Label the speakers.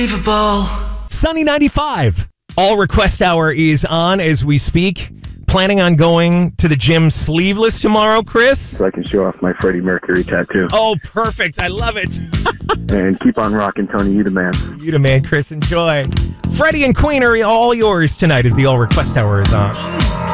Speaker 1: Sunny 95. All Request Hour is on as we speak. Planning on going to the gym sleeveless tomorrow, Chris?
Speaker 2: So I can show off my Freddie Mercury tattoo.
Speaker 1: Oh, perfect. I love it.
Speaker 2: And keep on rocking, Tony. You the man.
Speaker 1: You the man, Chris. Enjoy. Freddie and Queen are all yours tonight as the All Request Hour is on.